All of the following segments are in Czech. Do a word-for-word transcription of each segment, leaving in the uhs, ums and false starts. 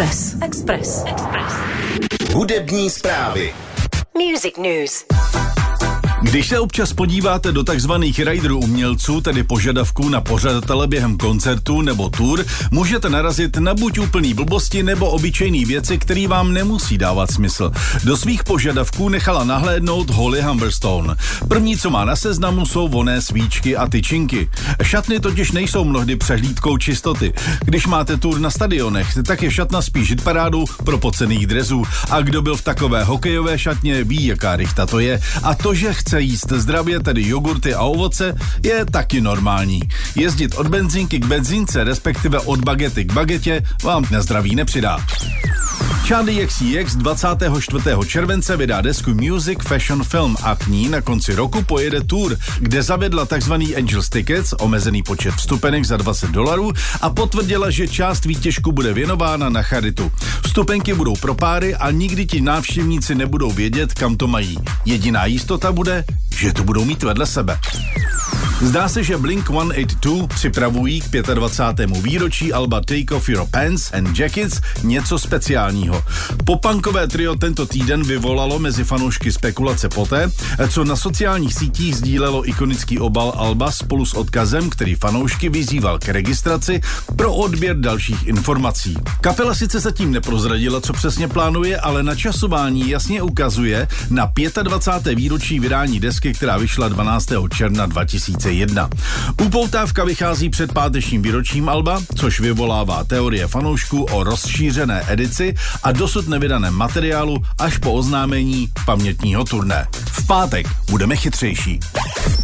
Express. Express. Express. Hudební zprávy. Music News. Když se občas podíváte do takzvaných riderů umělců, tedy požadavků na pořadatele během koncertů nebo tour, můžete narazit na buď úplný blbosti nebo obyčejný věci, který vám nemusí dávat smysl. Do svých požadavků nechala nahlédnout Holly Humberstone. První, co má na seznamu, jsou vonné svíčky a tyčinky. Šatny totiž nejsou mnohdy přehlídkou čistoty. Když máte tour na stadionech, tak je šatna spíš hitparádou propocených drezů. A kdo byl v takové hokejové šatně, ví, jaká rychta to je. A to, že chce jíst zdravě, tedy jogurty a ovoce, je taky normální. Jezdit od benzínky k benzínce, respektive od bagety k bagetě, vám na zdraví nepřidá. Charli X C X dvacátého čtvrtého července vydá desku Music Fashion Film a k ní na konci roku pojede tour, kde zavedla takzvaný Angels Tickets, omezený počet vstupenek za dvacet dolarů, a potvrdila, že část výtěžku bude věnována na charitu. Vstupenky budou pro páry a nikdy ti návštěvníci nebudou vědět, kam to mají. Jediná jistota bude, že to budou mít vedle sebe. Zdá se, že Blink sto osmdesát dva připravují k dvacátému pátém výročí alba Take Off Your Pants and Jackets něco speciálního. Popunkové trio tento týden vyvolalo mezi fanoušky spekulace poté, co na sociálních sítích sdílelo ikonický obal alba spolu s odkazem, který fanoušky vyzýval k registraci pro odběr dalších informací. Kapela sice zatím neprozradila, co přesně plánuje, ale načasování jasně ukazuje na dvacáté páté výročí vydání desky, která vyšla dvanáctého června dva tisíce jedna. Upoutávka vychází před pátečním výročím alba, což vyvolává teorie fanoušků o rozšířené edici a dosud nevydaném materiálu až po oznámení pamětního turné. V pátek budeme chytřejší.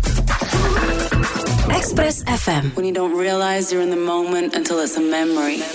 Express F M. When you don't realize you're in the moment until it's a memory.